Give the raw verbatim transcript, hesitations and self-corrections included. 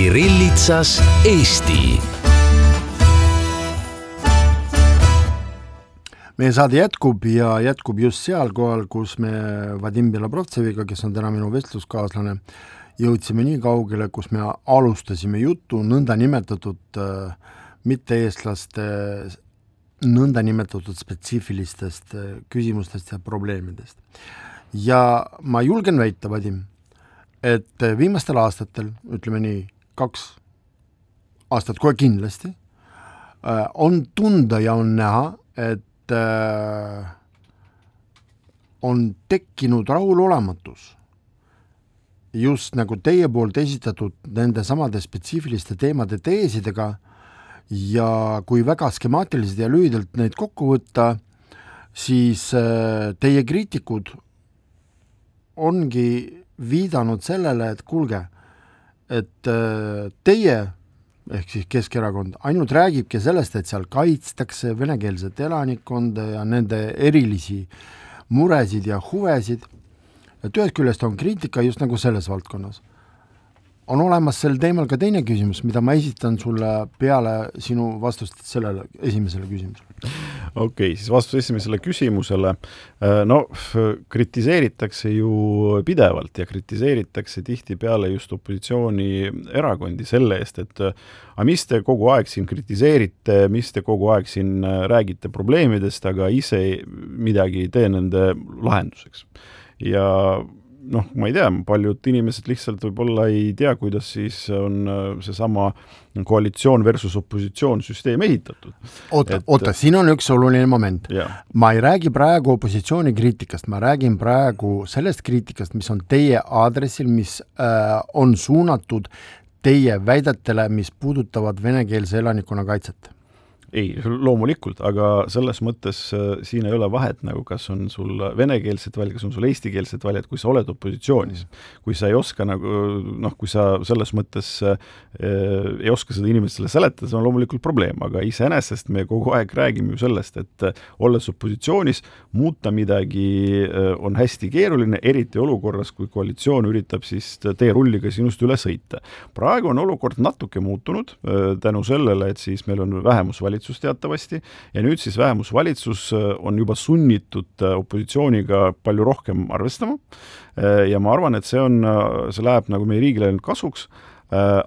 Kirillitsas Eesti. Meie saade jätkub ja jätkub just seal kohal, kus me Vadim Belobrovtseviga, kes on täna minu vestluskaaslane, jõudsime nii kaugele, kus me alustasime juttu nõnda nimetatud äh, mitte-eestlaste nõnda nimetatud spetsiifilistest äh, küsimustest ja probleemidest. Ja ma julgen väita, Vadim, et viimastel aastatel, ütleme nii, kaks aastat kohe kindlasti, äh, on tunda ja on näha, et äh, on tekkinud rahulolematus just nagu teie poolt esitatud nende samade spetsiifiliste teemade teesidega ja kui väga skemaatiliselt ja lühidalt neid kokku võtta, siis äh, teie kriitikud ongi viidanud sellele, et kuulge, et äh, teie ehk siis Keskerakond ainult räägibki sellest, et seal kaitstakse venekeelset elanikkonda ja nende erilisi muresid ja huvesid. Et ühest küljest on kriitika just nagu selles valdkonnas. On olemas sel teemal ka teine küsimus, mida ma esitan sulle peale sinu vastust sellele esimesele küsimusele. Okei, okay, siis vastus esimesele küsimusele. No, kritiseeritakse ju pidevalt ja kritiseeritakse tihti peale just opositsiooni erakondi selle eest, et aga mis te kogu aeg siin kritiseerite, mis te kogu aeg siin räägite probleemidest, aga ise midagi ei tee nende lahenduseks. Ja noh, ma ei tea, paljud inimesed lihtsalt võib-olla ei tea, kuidas siis on see sama koalitsioon versus opositsioon süsteem ehitatud. Oota, et... oota, siin on üks oluline moment. Yeah. Ma ei räägi praegu opositsiooni kriitikast, ma räägin praegu sellest kriitikast, mis on teie aadressil, mis äh, on suunatud teie väidetele, mis puudutavad venekeelse elanikkonna kaitset. Ei, loomulikult, aga selles mõttes äh, siin ei ole vahet, nagu kas on sul venekeelsed valijad, kas on sul eestikeelsed valijad, kui sa oled opositsioonis. Kui sa ei oska, nagu, noh, kui sa selles mõttes äh, ei oska seda inimestele seletada, see on loomulikult probleem, aga iseenesest me kogu aeg räägime ju sellest, et äh, olles opositsioonis, muuta midagi äh, on hästi keeruline, eriti olukorras, kui koalitsioon üritab siis teerulliga sinust üle sõita. Praegu on olukord natuke muutunud äh, tänu sellele, et siis meil on vähemusvalitsus teatavasti ja nüüd siis vähemusvalitsus on juba sunnitud opositsiooniga palju rohkem arvestama ja ma arvan, et see on, see läheb nagu meie riigile kasuks,